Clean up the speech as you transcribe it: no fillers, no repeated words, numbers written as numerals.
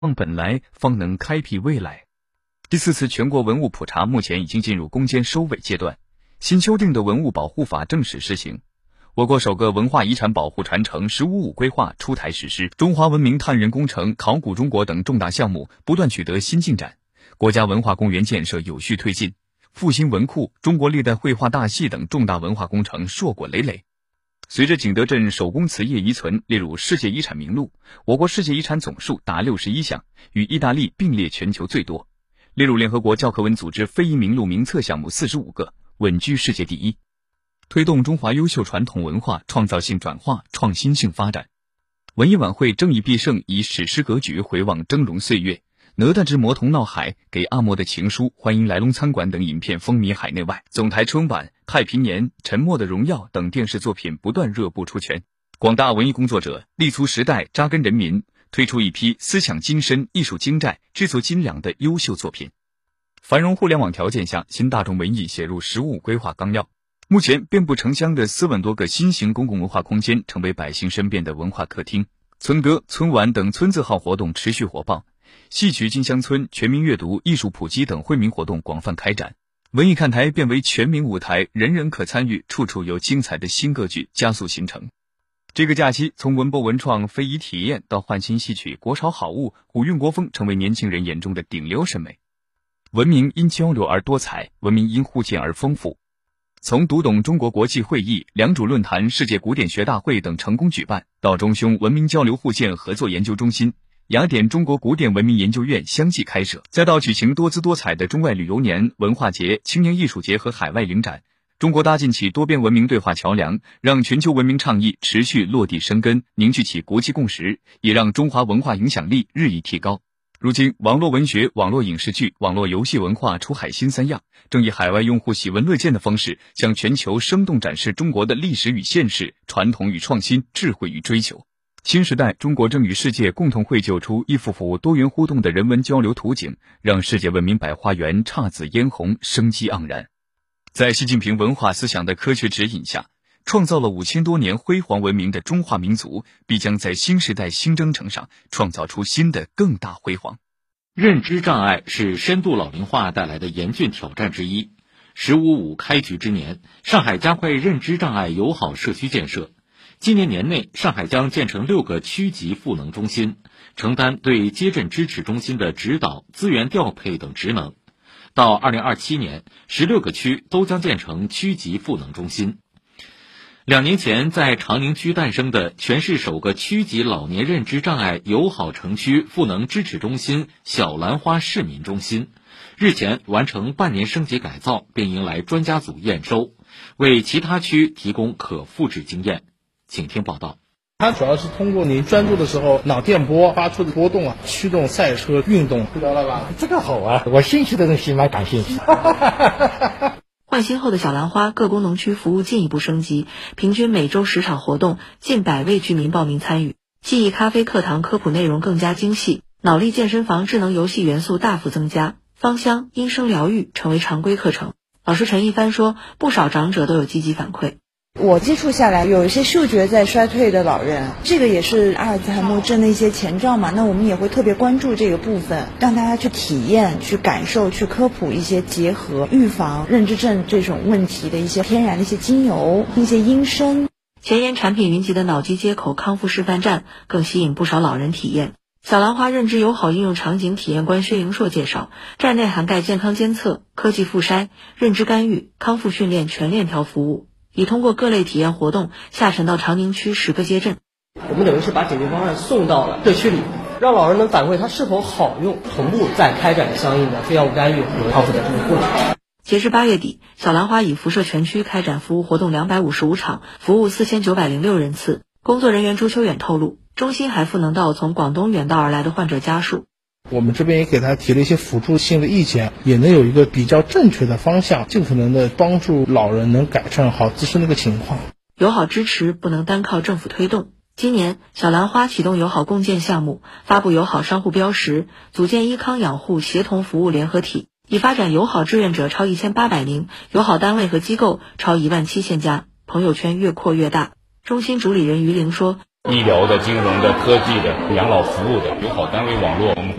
望本来，方能开辟未来。第4次全国文物普查目前已经进入攻坚收尾阶段，新修订的文物保护法正式施行。我国首个文化遗产保护传承“十五五”规划出台实施，中华文明探源工程、考古中国等重大项目不断取得新进展，国家文化公园建设有序推进，复兴文库、中国历代绘画大戏等重大文化工程硕果累累。随着景德镇手工瓷业遗存列入世界遗产名录，我国世界遗产总数达61项，与意大利并列全球最多，列入联合国教科文组织非遗名录名册项目45个，稳居世界第一。推动中华优秀传统文化创造性转化、创新性发展。文艺晚会正义必胜以史诗格局回望峥嵘岁月，哪吒之魔童闹海、给阿嬷的情书、欢迎来龙餐馆等影片风靡海内外，总台春晚、太平年、沉默的荣耀等电视作品不断热播出圈。广大文艺工作者立足时代、扎根人民，推出一批思想精深、艺术精湛、制作精良的优秀作品。繁荣互联网条件下，新大众文艺写入“十五五”规划纲要。目前遍布城乡的4万多个新型公共文化空间成为百姓身边的文化客厅，村歌、村晚等村字号活动持续火爆，戏曲进乡村、全民阅读、艺术普及等惠民活动广泛开展，文艺看台变为全民舞台，人人可参与，处处有精彩的新歌剧加速形成。这个假期，从文博文创、非遗体验到焕新戏曲、国潮好物、古韵国风，成为年轻人眼中的顶流审美。文明因交流而多彩，文明因互鉴而丰富。从读懂中国国际会议、良渚论坛、世界古典学大会等成功举办，到中匈文明交流互鉴合作研究中心、雅典中国古典文明研究院相继开设，再到举行多姿多彩的中外旅游年、文化节、青年艺术节和海外影展，中国搭建起多边文明对话桥梁，让全球文明倡议持续落地生根，凝聚起国际共识，也让中华文化影响力日益提高。如今，网络文学、网络影视剧、网络游戏文化出海新3样，正以海外用户喜闻乐见的方式，向全球生动展示中国的历史与现实、传统与创新、智慧与追求。新时代，中国正与世界共同绘就出一幅幅多元互动的人文交流图景，让世界文明百花园姹紫嫣红，生机盎然。在习近平文化思想的科学指引下，创造了5000多年辉煌文明的中华民族，必将在新时代新征程上创造出新的更大辉煌。 认知障碍是深度老龄化带来的严峻挑战之一。“15/5”开局之年，上海加快认知障碍友好社区建设。今年年内，上海将建成6个区级赋能中心，承担对接诊支持中心的指导、资源调配等职能。到2027年，16个区都将建成区级赋能中心。2年前，在长宁区诞生的全市首个区级老年认知障碍友好城区赋能支持中心小兰花市民中心，日前完成半年升级改造，并迎来专家组验收，为其他区提供可复制经验。请听报道。 它主要是通过你专注的时候，脑电波发出的波动驱动赛车运动，知道了吧？ 这个好啊，我兴趣的东西蛮感兴趣。 换新后的小兰花各功能区服务进一步升级，平均每周10场活动，近100位居民报名参与。记忆咖啡课堂科普内容更加精细，脑力健身房智能游戏元素大幅增加，芳香、音声疗愈成为常规课程。老师陈一帆说，不少长者都有积极反馈。 我接触下来，有一些嗅觉在衰退的老人，这个也是阿尔兹海默症的一些前兆嘛。那我们也会特别关注这个部分，让大家去体验、去感受、去科普一些结合预防认知症这种问题的一些天然的一些精油、一些音声。 前沿产品云集的脑机接口康复示范站更吸引不少老人体验。小兰花认知友好应用场景体验官薛莹硕介绍，站内涵盖健康监测、科技复筛、认知干预、康复训练全链条服务。已通过各类体验活动下沉到长宁区10个街镇。 我们等于是把解决方案送到了社区里，让老人能反馈它是否好用，同步再开展相应的非药物干预和康复的这个过程。 截至8月底，小兰花已辐射全区开展服务活动255场，服务4906人次。工作人员朱秋远透露，中心还赋能到从广东远道而来的患者家属。 我们这边也给他提了一些辅助性的意见，也能有一个比较正确的方向，尽可能的帮助老人能改善好自身的一个情况。 友好支持不能单靠政府推动。今年，小兰花启动友好共建项目，发布友好商户标识，组建医康养护协同服务联合体，已发展友好志愿者超1800名，友好单位和机构超17000家，朋友圈越扩越大。中心主理人于玲说， 医疗的、金融的、科技的、养老服务的友好单位网络，我们会